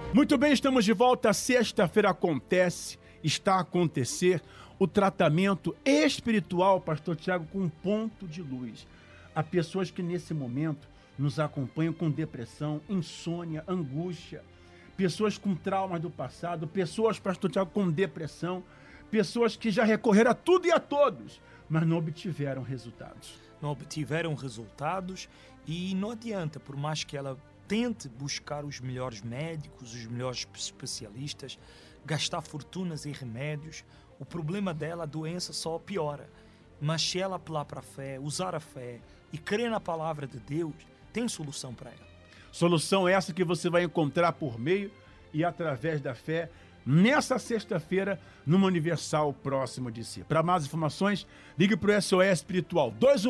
Muito bem, estamos de volta. Sexta-feira está a acontecer o tratamento espiritual, pastor Tiago, com um ponto de luz. Há pessoas que nesse momento nos acompanham com depressão, insônia, angústia, pessoas com traumas do passado, pessoas, pastor Tiago, com depressão, pessoas que já recorreram a tudo e a todos, mas não obtiveram resultados. Não obtiveram resultados e não adianta, por mais que ela tente buscar os melhores médicos, os melhores especialistas, gastar fortunas em remédios, o problema dela, a doença só piora. Mas se ela apelar para a fé, usar a fé e crer na palavra de Deus, tem solução para ela. Solução essa que você vai encontrar por meio e através da fé nessa sexta-feira, numa Universal próximo de si. Para mais informações, ligue para o SOS Espiritual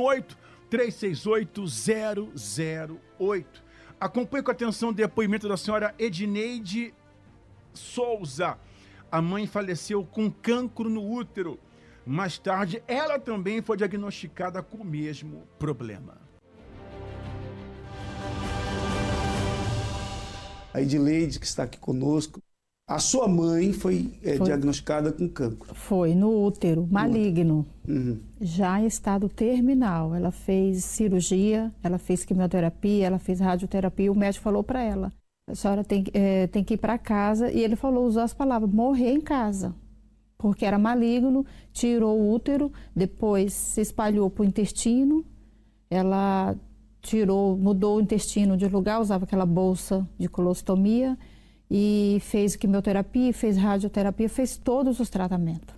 218-368-008. Acompanhe com atenção o depoimento da senhora Edneide Souza. A mãe faleceu com cancro no útero. Mais tarde, ela também foi diagnosticada com o mesmo problema. A Edileide, que está aqui conosco, a sua mãe foi diagnosticada com cancro. Foi, no útero, maligno. Uhum. Já em estado terminal. Ela fez cirurgia, ela fez quimioterapia, ela fez radioterapia. O médico falou para ela, a senhora tem que ir para casa. E ele usou as palavras, morrer em casa. Porque era maligno, tirou o útero, depois se espalhou para o intestino. Ela mudou o intestino de lugar, usava aquela bolsa de colostomia. E fez quimioterapia, fez radioterapia, fez todos os tratamentos.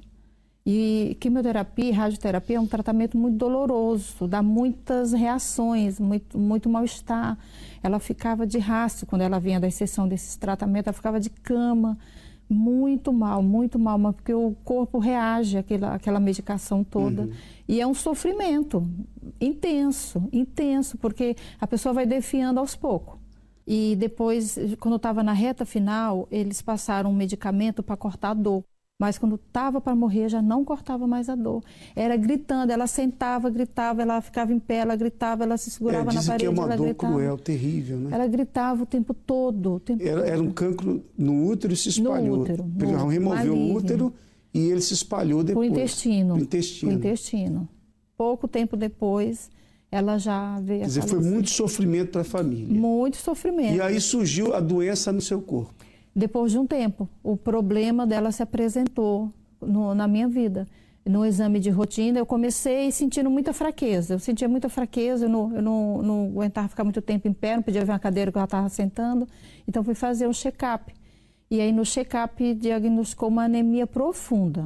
E quimioterapia e radioterapia é um tratamento muito doloroso, dá muitas reações, muito mal-estar. Ela ficava de rastro quando ela vinha da sessão desses tratamentos, ela ficava de cama, muito mal, mas porque o corpo reage àquela medicação toda. Uhum. E é um sofrimento intenso, porque a pessoa vai definhando aos poucos. E depois, quando estava na reta final, eles passaram um medicamento para cortar a dor. Mas quando estava para morrer, já não cortava mais a dor. Era gritando, ela sentava, gritava, ela ficava em pé, ela gritava, ela se segurava na parede, que é uma ela dor gritava. cruel, terrível, né? Ela gritava o tempo todo. Era um cancro no útero e se espalhou. No útero. Removeu maligno. o útero e ele se espalhou depois. Pro intestino. Pro intestino. Pouco tempo depois, ela já veio. Quer dizer, foi muito sofrimento para a família. Muito sofrimento. E aí surgiu a doença no seu corpo. Depois de um tempo, o problema dela se apresentou na minha vida. No exame de rotina, eu comecei sentindo muita fraqueza. Eu sentia muita fraqueza, eu não aguentava ficar muito tempo em pé, não podia ver uma cadeira que ela estava sentando. Então, fui fazer um check-up. E aí, no check-up, diagnosticou uma anemia profunda.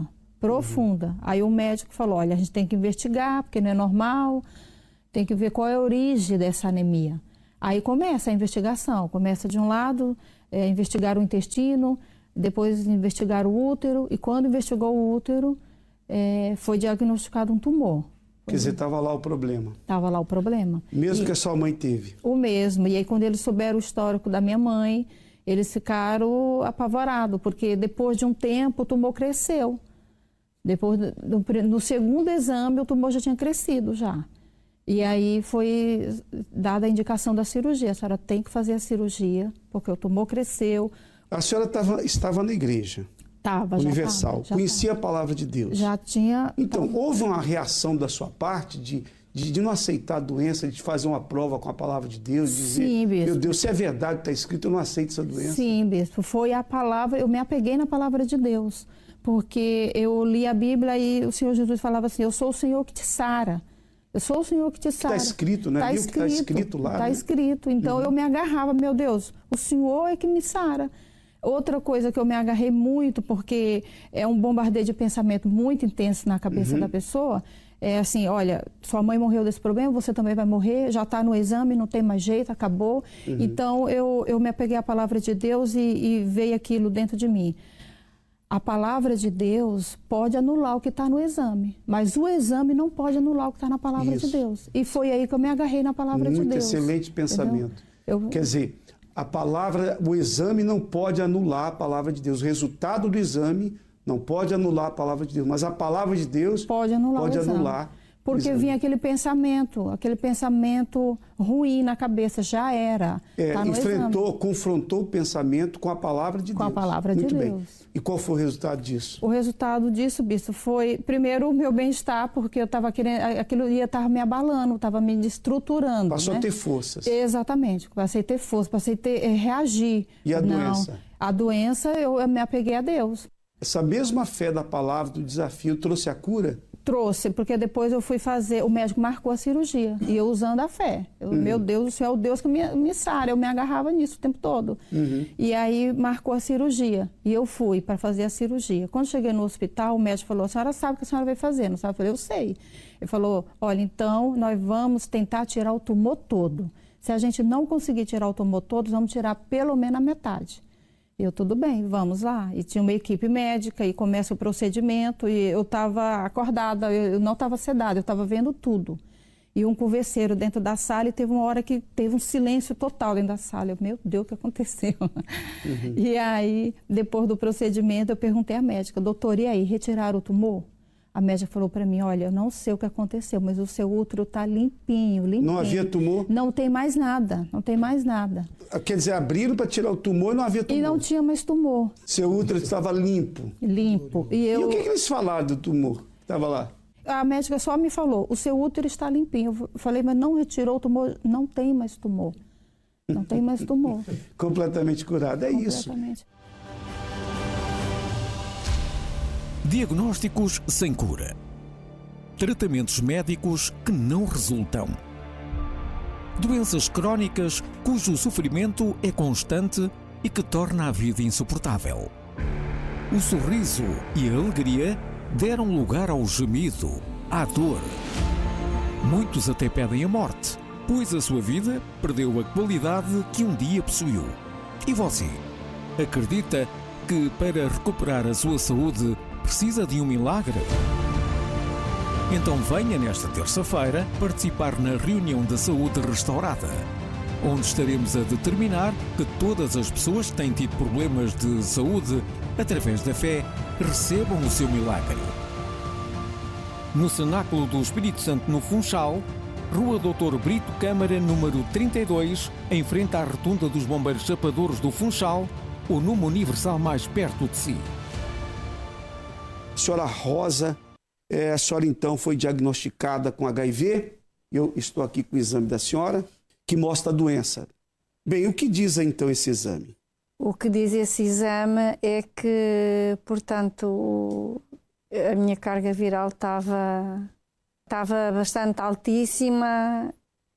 Uhum. Aí, o médico falou, olha, a gente tem que investigar, porque não é normal. Tem que ver qual é a origem dessa anemia. Aí começa a investigação. Começa de um lado, investigar o intestino, depois investigar o útero. E quando investigou o útero, foi diagnosticado um tumor. Quer dizer, estava lá o problema. Estava lá o problema. Mesmo que a sua mãe teve? O mesmo. E aí quando eles souberam o histórico da minha mãe, eles ficaram apavorados, porque depois de um tempo o tumor cresceu. Depois, no segundo exame, o tumor já tinha crescido já. E aí foi dada a indicação da cirurgia. A senhora tem que fazer a cirurgia, porque o tumor cresceu. A senhora estava na igreja? Estava, Universal. Conhecia a palavra de Deus? Já tinha. Então, houve uma reação da sua parte de não aceitar a doença, de fazer uma prova com a palavra de Deus? De dizer, sim, bispo. Meu Deus, se é verdade que está escrito, eu não aceito essa doença. Sim, bispo. Foi a palavra, eu me apeguei na palavra de Deus. Porque eu li a Bíblia e o Senhor Jesus falava assim, eu sou o Senhor que te sara. Eu sou o Senhor que te sara. Está escrito, né? Está escrito lá. Está né? escrito. Então eu me agarrava, meu Deus, o Senhor é que me sara. Outra coisa que eu me agarrei muito, porque é um bombardeio de pensamento muito intenso na cabeça da pessoa, é assim, olha, sua mãe morreu desse problema, você também vai morrer, já está no exame, não tem mais jeito, acabou. Então eu me apeguei à palavra de Deus e veio aquilo dentro de mim. A palavra de Deus pode anular o que está no exame, mas o exame não pode anular o que está na palavra de Deus. E foi aí que eu me agarrei na palavra de Deus. Muito excelente pensamento. Quer dizer, o exame não pode anular a palavra de Deus. O resultado do exame não pode anular a palavra de Deus, mas a palavra de Deus pode anular. Porque vinha aquele pensamento ruim na cabeça, já era. Tá Confrontou o pensamento com a palavra de Deus. Com a palavra de Deus. Bem. E qual foi o resultado disso? O resultado disso, bispo, foi, primeiro, o meu bem-estar, porque eu estava querendo, aquilo estava me abalando, estava me destruturando. Passou a ter forças. Exatamente, passei a ter força, passei a reagir. E a doença? A doença, eu me apeguei a Deus. Essa mesma fé da palavra, do desafio, trouxe a cura? Trouxe, porque depois eu fui fazer, o médico marcou a cirurgia, e eu usando a fé. Meu Deus, o Senhor é o Deus que me sara, eu me agarrava nisso o tempo todo. E aí marcou a cirurgia, e eu fui para fazer a cirurgia. Quando cheguei no hospital, o médico falou, a senhora sabe o que a senhora vai fazer, não sabe? Eu falei, eu sei. Ele falou, olha, então nós vamos tentar tirar o tumor todo. Se a gente não conseguir tirar o tumor todo, vamos tirar pelo menos a metade. Eu, tudo bem, vamos lá. E tinha uma equipe médica e começa o procedimento e eu estava acordada, eu não estava sedada, eu estava vendo tudo. E um converseiro dentro da sala e teve uma hora que teve um silêncio total dentro da sala. Eu, meu Deus, o que aconteceu? E aí, depois do procedimento, eu perguntei à médica, doutor, e aí, retiraram o tumor? A médica falou para mim, olha, eu não sei o que aconteceu, mas o seu útero está limpinho. Não havia tumor? Não tem mais nada, não tem mais nada. Quer dizer, abriram para tirar o tumor e não havia tumor? E não tinha mais tumor. Seu útero estava limpo? Limpo. E o que eles falaram do tumor que estava lá? A médica só me falou, o seu útero está limpinho. Eu falei, mas não retirou o tumor? Não tem mais tumor. Não tem mais tumor. Completamente curado, é isso. Diagnósticos sem cura. Tratamentos médicos que não resultam. Doenças crónicas cujo sofrimento é constante e que torna a vida insuportável. O sorriso e a alegria deram lugar ao gemido, à dor. Muitos até pedem a morte, pois a sua vida perdeu a qualidade que um dia possuiu. E você? Acredita que para recuperar a sua saúde precisa de um milagre? Então venha nesta terça-feira participar na reunião da saúde restaurada, onde estaremos a determinar que todas as pessoas que têm tido problemas de saúde, através da fé, recebam o seu milagre. No Cenáculo do Espírito Santo, no Funchal, Rua Doutor Brito Câmara, número 32, em frente à Rotunda dos Bombeiros Chapadores do Funchal, ou numa Universal mais perto de si. Senhora Rosa, a senhora então foi diagnosticada com HIV. Eu estou aqui com o exame da senhora, que mostra a doença. Bem, o que diz então esse exame? O que diz esse exame é que, portanto, a minha carga viral estava bastante altíssima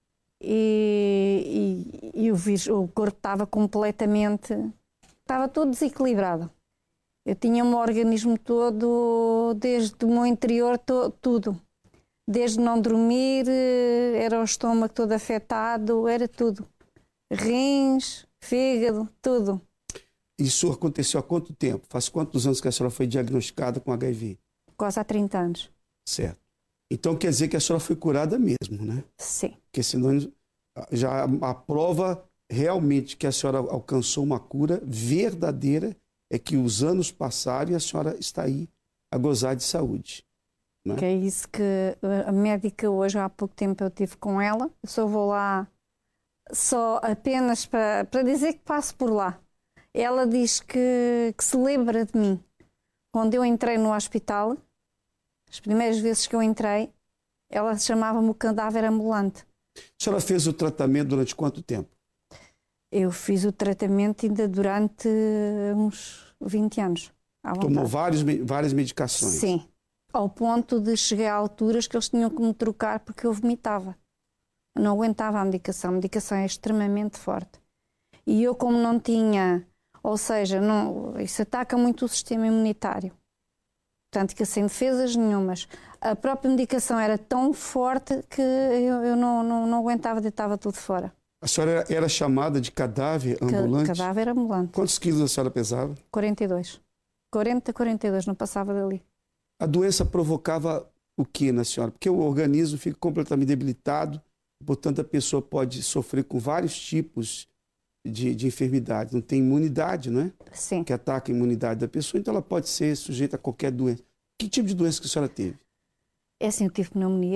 e o corpo estava estava todo desequilibrado. Eu tinha o meu organismo todo, desde o meu interior, tudo. Desde não dormir, era o estômago todo afetado, era tudo. Rins, fígado, tudo. Isso aconteceu há quanto tempo? Faz quantos anos que a senhora foi diagnosticada com HIV? Quase há 30 anos. Certo. Então quer dizer que a senhora foi curada mesmo, né? Sim. Porque senão já a prova realmente que a senhora alcançou uma cura verdadeira é que os anos passaram e a senhora está aí a gozar de saúde. Né? Que é isso que a médica hoje, há pouco tempo eu estive com ela, eu só vou lá só apenas para dizer que passo por lá. Ela diz que se lembra de mim. Quando eu entrei no hospital, as primeiras vezes que eu entrei, ela chamava-me o cadáver ambulante. A senhora fez o tratamento durante quanto tempo? Eu fiz o tratamento ainda durante uns 20 anos. Tomou várias medicações? Sim. Ao ponto de chegar a alturas que eles tinham que me trocar porque eu vomitava. Eu não aguentava a medicação é extremamente forte. E eu, como não tinha, ou seja, isso ataca muito o sistema imunitário. Portanto, que sem defesas nenhumas. A própria medicação era tão forte que eu não aguentava, deitava tudo fora. A senhora era chamada de cadáver ambulante? Cadáver ambulante. Quantos quilos a senhora pesava? 42. 42, não passava dali. A doença provocava o que na senhora? Porque o organismo fica completamente debilitado, portanto a pessoa pode sofrer com vários tipos de enfermidade. Não tem imunidade, não é? Sim. Que ataca a imunidade da pessoa, então ela pode ser sujeita a qualquer doença. Que tipo de doença que a senhora teve? É assim, eu tive pneumonia.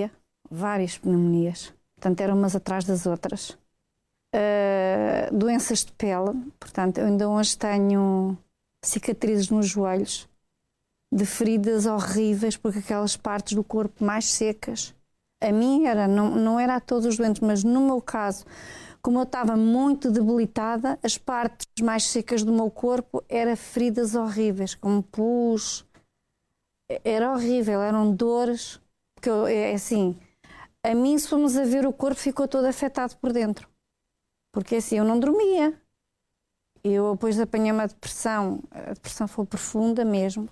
várias pneumonias. Portanto, eram umas atrás das outras. Doenças de pele. Portanto, eu ainda hoje tenho cicatrizes nos joelhos, de feridas horríveis, porque aquelas partes do corpo mais secas, a mim não era a todos os doentes, mas no meu caso, como eu estava muito debilitada, as partes mais secas do meu corpo eram feridas horríveis, como pus, era horrível, eram dores, porque assim, a mim, se formos a ver, o corpo ficou todo afetado por dentro, porque assim, eu não dormia, eu depois apanhei uma depressão, a depressão foi profunda mesmo,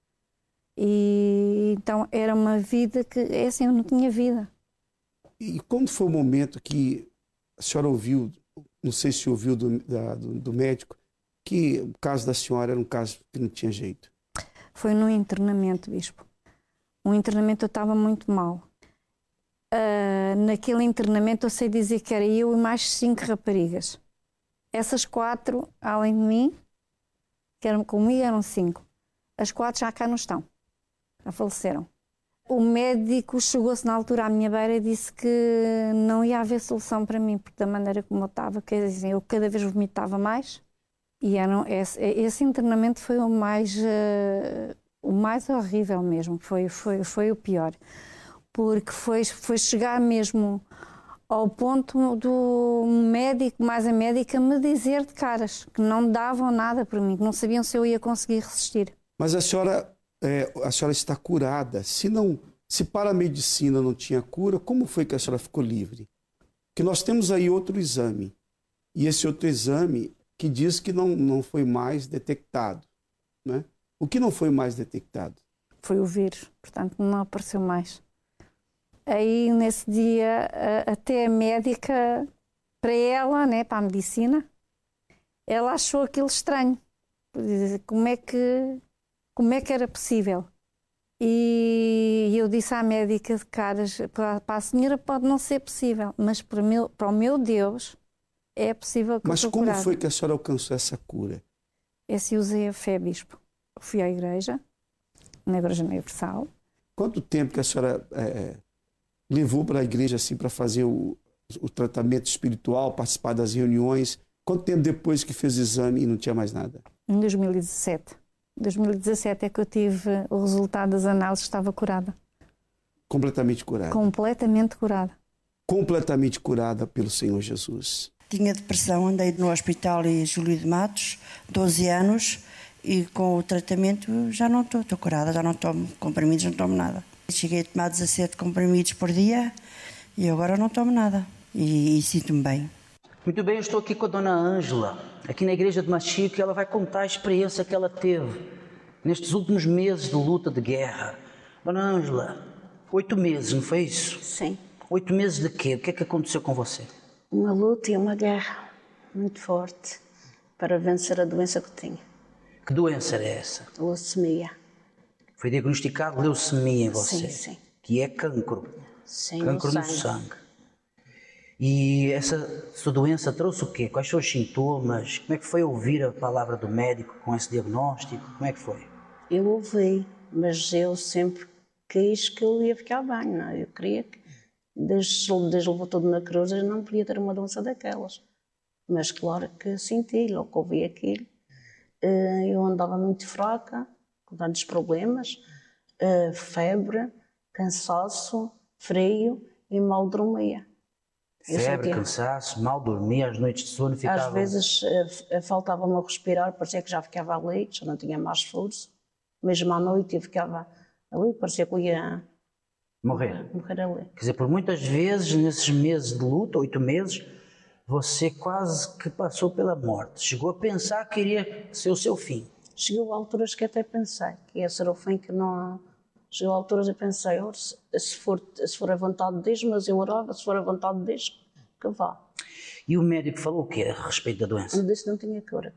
e então era uma vida que, assim, eu não tinha vida. E quando foi o momento que a senhora ouviu, não sei se ouviu do médico, que o caso da senhora era um caso que não tinha jeito? Foi no internamento, bispo. O internamento eu estava muito mal. Naquele internamento eu sei dizer que era eu e mais 5 raparigas. Essas 4, além de mim, que eram comigo, eram 5. As 4 já cá não estão. Já faleceram. O médico chegou-se na altura à minha beira e disse que não ia haver solução para mim, porque da maneira como eu estava, quer dizer, eu cada vez vomitava mais. E esse internamento foi o mais horrível mesmo, foi o pior. Porque foi chegar mesmo ao ponto do médico, mais a médica, me dizer de caras que não davam nada por mim, que não sabiam se eu ia conseguir resistir. Mas a senhora está curada. Se para a medicina não tinha cura, como foi que a senhora ficou livre? Porque nós temos aí outro exame. E esse outro exame que diz que não foi mais detectado, né? O que não foi mais detectado? Foi o vírus, portanto não apareceu mais. Aí nesse dia até a médica, para ela, né, para a medicina, ela achou aquilo estranho. Como é que era possível? E eu disse à médica de caras, para a senhora pode não ser possível, mas para o meu Deus é possível que eu estou curada. Mas como foi que a senhora alcançou essa cura? Esse usei a fé, bispo. Eu fui à igreja, na Igreja Universal. Quanto tempo que a senhora levou para a igreja assim, para fazer o tratamento espiritual, participar das reuniões? Quanto tempo depois que fez o exame e não tinha mais nada? Em 2017. Em 2017 é que eu tive o resultado das análises, estava curada. Completamente curada? Completamente curada. Completamente curada pelo Senhor Jesus. Tinha depressão, andei no hospital e Júlio de Matos, 12 anos, e com o tratamento já não estou curada, já não tomo comprimidos, não tomo nada. Cheguei a tomar 17 comprimidos por dia e agora não tomo nada e sinto-me bem. Muito bem, eu estou aqui com a dona Ângela, aqui na igreja de Machico, e ela vai contar a experiência que ela teve nestes últimos meses de luta, de guerra. Dona Ângela, 8 meses, não foi isso? Sim. 8 meses de quê? O que é que aconteceu com você? Uma luta e uma guerra muito forte para vencer a doença que tinha. Que doença era essa? Leucemia. Foi diagnosticado leucemia em você? Sim, sim. Que é cancro. Sim, cancro no sangue. E essa sua doença trouxe o quê? Quais são os sintomas? Como é que foi ouvir a palavra do médico com esse diagnóstico? Como é que foi? Eu ouvi, mas eu sempre quis que eu ia ficar bem, não é? Eu queria que, desde levou tudo na cruz, eu não podia ter uma doença daquelas. Mas claro que senti, logo que ouvi aquilo, eu andava muito fraca, com tantos problemas, febre, cansaço, frio e mal dormia. Febre, cansaço, mal dormia, às noites de sono ficava... Às vezes faltava-me a respirar, parecia que já ficava ali, já não tinha mais força. Mesmo à noite eu ficava ali, parecia que eu ia morrer ali. Quer dizer, por muitas vezes, nesses meses de luta, 8 meses, você quase que passou pela morte. Chegou a pensar que iria ser o seu fim. Chegou a alturas que até pensei que ia ser o fim, que não... Chegou a alturas e pensei, se for a vontade de Deus, mas eu orava, se for a vontade de Deus, que vá. E o médico falou o quê a respeito da doença? Eu disse que não tinha cura,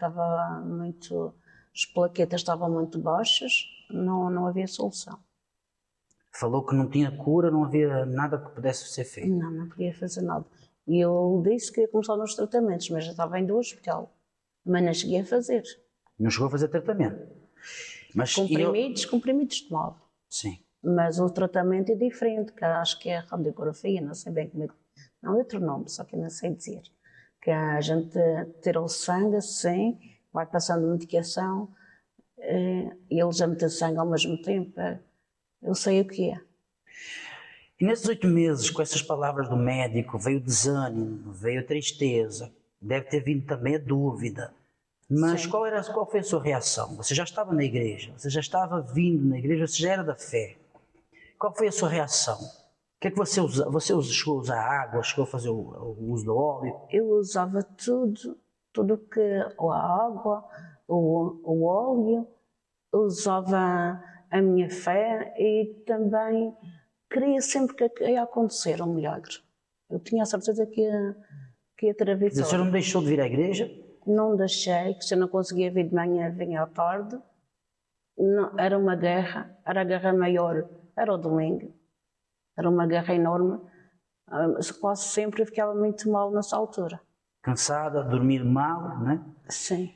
as plaquetas estavam muito baixas, não havia solução. Falou que não tinha cura, não havia nada que pudesse ser feito? Não podia fazer nada. E eu disse que ia começar nos tratamentos, mas já estava indo ao hospital, mas não cheguei a fazer. Não chegou a fazer tratamento? Mas comprimidos tomava. Sim. Mas o tratamento é diferente, que acho que é a radiografia, não sei bem como é. Não é outro nome, só que eu não sei dizer. Que a gente tira o sangue assim, vai passando medicação, e eles já metem sangue ao mesmo tempo. Eu sei o que é. E nesses 8 meses, com essas palavras do médico, veio desânimo, veio tristeza, deve ter vindo também a dúvida. Mas qual foi a sua reação? Você já estava na igreja, você já estava vindo na igreja, você já era da fé. Qual foi a sua reação? O que é que você usa? Você chegou a usar água, chegou a fazer o uso do óleo? Eu usava tudo que a água, o óleo, usava a minha fé e também queria sempre que ia acontecer um milagre. Eu tinha a certeza que ia ter a vitória. A senhora não deixou de vir à igreja? Não deixei, que se eu não conseguia vir de manhã, vinha à tarde. Não, era uma guerra, era a guerra maior, era o domingo. Era uma guerra enorme. Quase sempre eu ficava muito mal nessa altura. Cansada, dormir mal, né? Sim.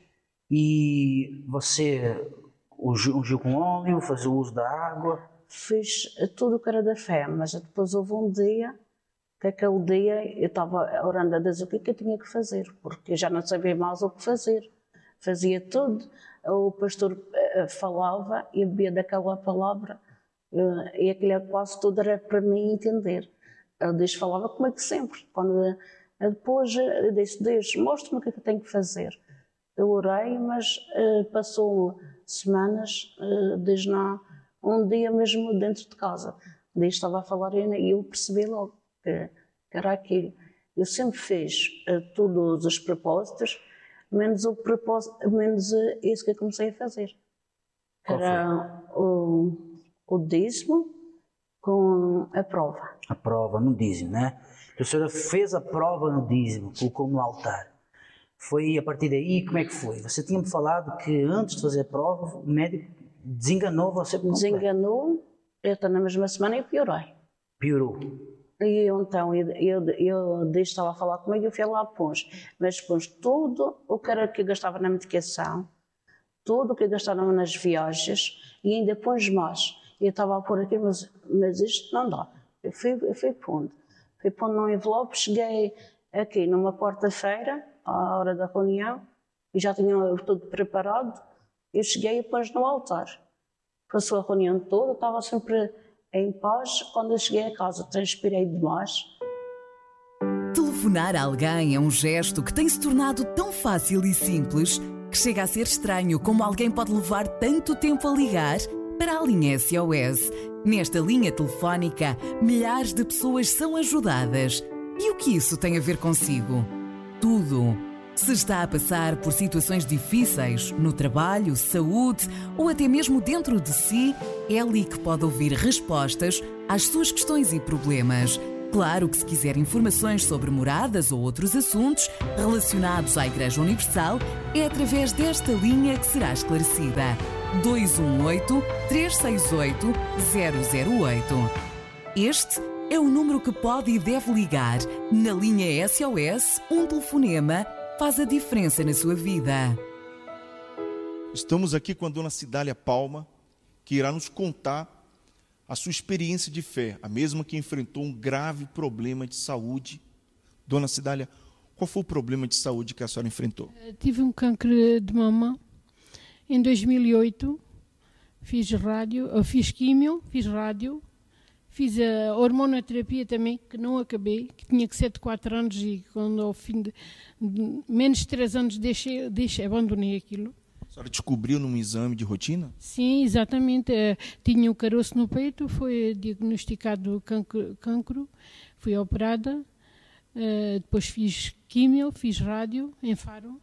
E você ungiu com óleo, fazia o uso da água? Fiz tudo o que era da fé, mas depois houve um dia, que aquele dia eu estava orando a Deus o que eu tinha que fazer, porque eu já não sabia mais o que fazer. Fazia tudo, o pastor falava e bebia daquela palavra, e aquilo quase tudo era para mim entender. Deus falava como é que sempre. Depois eu disse, Deus, mostra-me o que é que eu tenho que fazer. Eu orei, mas passou semanas, desde um dia mesmo dentro de casa. Deus estava a falar e eu percebi logo que era aquilo. Eu sempre fiz todos os propósitos, menos isso que eu comecei a fazer. Era o dízimo com a prova. A prova no dízimo, né? Então, a senhora fez a prova no dízimo, colocou no altar. Foi a partir daí, como é que foi? Você tinha-me falado que antes de fazer a prova, o médico desenganou você por completo. Desenganou, eu estou na mesma semana e piorei. Piorou. E então, eu estava a falar comigo e eu fui lá pôs. Mas pôs tudo o que era que eu gastava na medicação, tudo o que eu gastava nas viagens e ainda pôs mais. Eu estava a pôr aqui, mas isto não dá. Eu fui pondo. Fui pondo num envelope, cheguei aqui numa quarta-feira, à hora da reunião, e já tinha tudo preparado. Eu cheguei e pôs no altar. Passou a reunião toda, estava sempre em paz. Quando eu cheguei a casa, transpirei demais. Telefonar a alguém é um gesto que tem se tornado tão fácil e simples que chega a ser estranho como alguém pode levar tanto tempo a ligar para a linha SOS. Nesta linha telefónica, milhares de pessoas são ajudadas. E o que isso tem a ver consigo? Tudo. Se está a passar por situações difíceis, no trabalho, saúde ou até mesmo dentro de si, é ali que pode ouvir respostas às suas questões e problemas. Claro que se quiser informações sobre moradas ou outros assuntos relacionados à Igreja Universal, é através desta linha que será esclarecida. 218-368-008. Este é o número que pode e deve ligar. Na linha SOS, um telefonema faz a diferença na sua vida. Estamos aqui com a dona Cidália Palma, que irá nos contar a sua experiência de fé, a mesma que enfrentou um grave problema de saúde. Dona Cidália, qual foi o problema de saúde que a senhora enfrentou? Tive um câncer de mama em 2008, fiz químio, fiz rádio, fiz a hormonoterapia também, que não acabei, que tinha que ser de 4 anos e quando ao fim de menos de 3 anos abandonei aquilo. A senhora descobriu num exame de rotina? Sim, exatamente. Tinha um caroço no peito, foi diagnosticado cancro, fui operada, depois fiz químio, fiz rádio em Faro,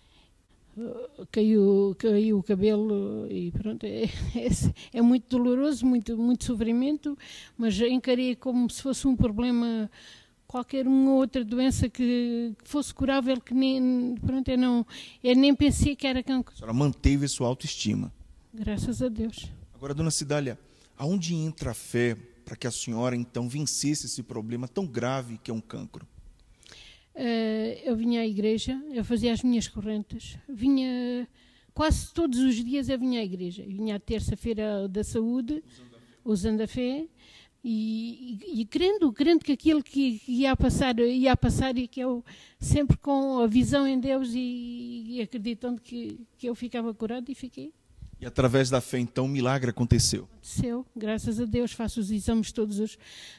caiu o cabelo e pronto, é muito doloroso, muito sofrimento, mas encarei como se fosse um problema, qualquer uma outra doença que fosse curável, que nem pensei que era cancro. A senhora manteve a sua autoestima. Graças a Deus. Agora, dona Cidália, aonde entra a fé para que a senhora então vencesse esse problema tão grave que é um cancro? Eu vinha à igreja, eu fazia as minhas correntes, vinha quase todos os dias, eu vinha à igreja. Eu vinha à terça-feira da saúde, usando a fé e crendo que aquilo que ia passar e que eu sempre com a visão em Deus e acreditando que eu ficava curada, e fiquei. E através da fé, então, um milagre aconteceu. Aconteceu, graças a Deus. Faço os exames todos os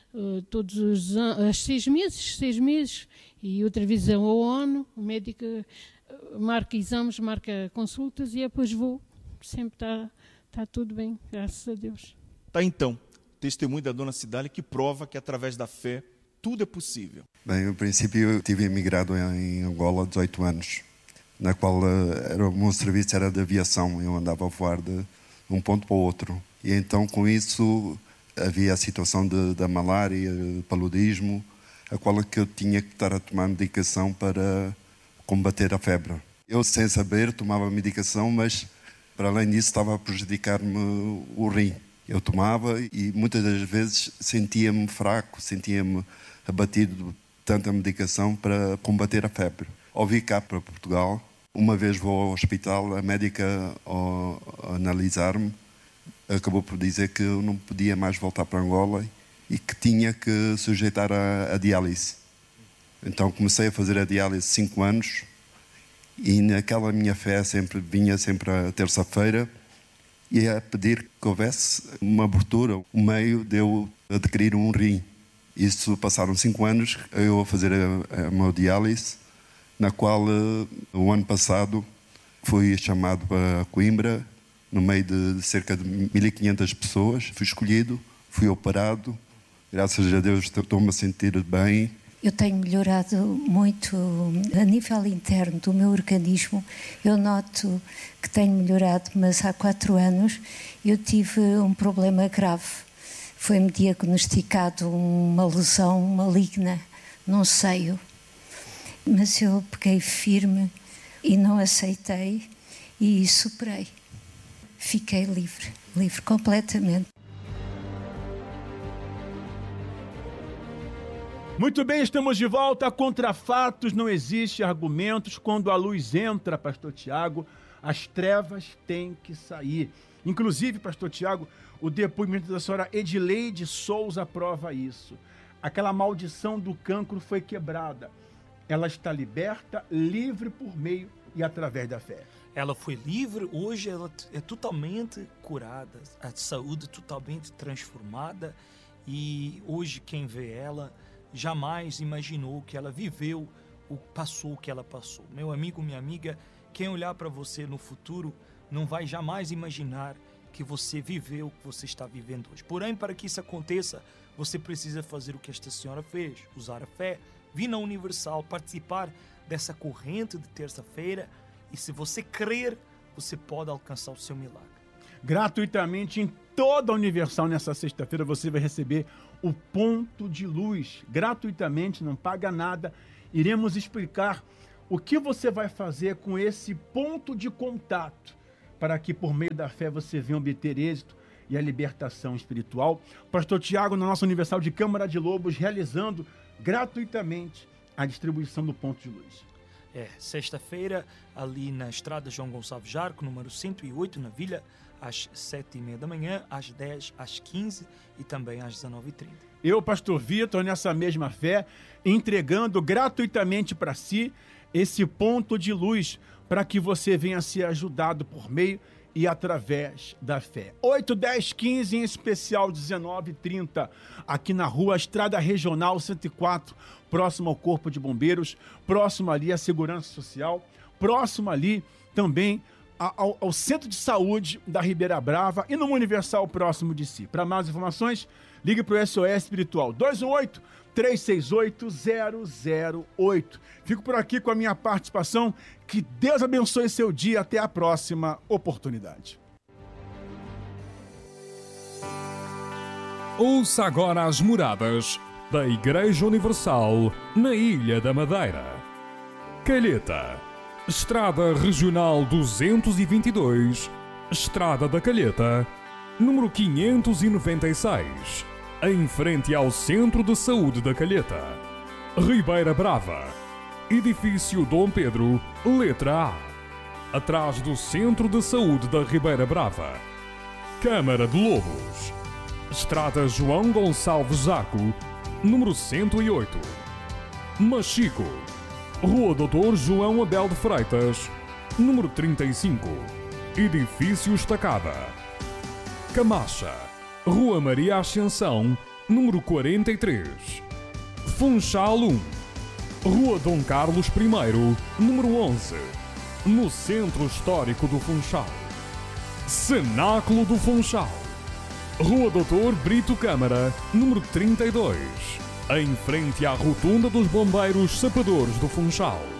6 meses, e outra vez ao ONU, o médico marca exames, marca consultas, e depois vou. Sempre está tudo bem, graças a Deus. Tá, então, testemunho da dona Cidália que prova que através da fé tudo é possível. Bem, no princípio eu tive emigrado em Angola há 18 anos, na qual o meu serviço era de aviação. Eu andava a voar de um ponto para o outro. E então, com isso, havia a situação da malária, paludismo, a qual que eu tinha que estar a tomar medicação para combater a febre. Eu, sem saber, tomava medicação, mas, para além disso, estava a prejudicar-me o rim. Eu tomava e muitas das vezes sentia-me fraco, sentia-me abatido de tanta medicação para combater a febre. Ao vir cá para Portugal, uma vez vou ao hospital, a médica, ao analisar-me, acabou por dizer que eu não podia mais voltar para Angola e que tinha que sujeitar a diálise. Então comecei a fazer a diálise 5 anos e naquela minha fé vinha sempre à terça-feira e a pedir que houvesse uma abertura, um meio de eu adquirir um rim. Isso passaram 5 anos, eu a fazer a minha diálise, na qual o ano passado fui chamado para Coimbra, no meio de cerca de 1.500 pessoas. Fui escolhido, fui operado, graças a Deus estou-me a sentir bem. Eu tenho melhorado muito a nível interno do meu organismo. Eu noto que tenho melhorado, mas há 4 anos eu tive um problema grave. Foi-me diagnosticado uma lesão maligna num seio. Mas eu peguei firme e não aceitei e superei. Fiquei livre completamente. Muito bem, estamos de volta. Contra fatos não existe argumentos. Quando a luz entra, pastor Tiago, as trevas têm que sair. Inclusive, pastor Tiago, o depoimento da senhora Edileide Souza prova isso. Aquela maldição do cancro foi quebrada. Ela está liberta, livre por meio e através da fé. Ela foi livre, hoje ela é totalmente curada, a saúde totalmente transformada, e hoje quem vê ela jamais imaginou que ela viveu, passou o que ela passou. Meu amigo, minha amiga, quem olhar para você no futuro não vai jamais imaginar que você viveu o que você está vivendo hoje. Porém, para que isso aconteça, você precisa fazer o que esta senhora fez, usar a fé, vir na Universal, participar dessa corrente de terça-feira, e se você crer, você pode alcançar o seu milagre. Gratuitamente, em toda a Universal, nessa sexta-feira, você vai receber o ponto de luz. Gratuitamente, não paga nada. Iremos explicar o que você vai fazer com esse ponto de contato, para que, por meio da fé, você venha obter êxito e a libertação espiritual. Pastor Tiago, na nossa Universal de Câmara de Lobos, realizando gratuitamente a distribuição do ponto de luz. Sexta-feira, ali na estrada João Gonçalves Jarco, número 108, na Vila, às 7h30 da manhã, às 10, às 15 e também às 19h30. Eu, pastor Vitor, nessa mesma fé, entregando gratuitamente para si esse ponto de luz, para que você venha ser ajudado por meio e através da fé. 8, 10, 15, em especial 19 e 30, aqui na rua Estrada Regional 104, próximo ao Corpo de Bombeiros, próximo ali à Segurança Social, próximo ali também ao Centro de Saúde da Ribeira Brava e no Universal próximo de si. Para mais informações, ligue para o SOS Espiritual 218-368-008. Fico por aqui com a minha participação. Que Deus abençoe seu dia. Até a próxima oportunidade. Ouça agora as moradas da Igreja Universal na Ilha da Madeira. Calheta, Estrada Regional 222, Estrada da Calheta, número 596, em frente ao Centro de Saúde da Calheta. Ribeira Brava, Edifício Dom Pedro, letra A, atrás do Centro de Saúde da Ribeira Brava. Câmara de Lobos, Estrada João Gonçalves Zaco, número 108. Machico, Rua Doutor João Abel de Freitas, número 35. Edifício Estacada. Camacha, Rua Maria Ascensão, número 43. Funchal 1, Rua Dom Carlos I, número 11, no Centro Histórico do Funchal. Cenáculo do Funchal, Rua Doutor Brito Câmara, número 32, em frente à Rotunda dos Bombeiros Sapadores do Funchal.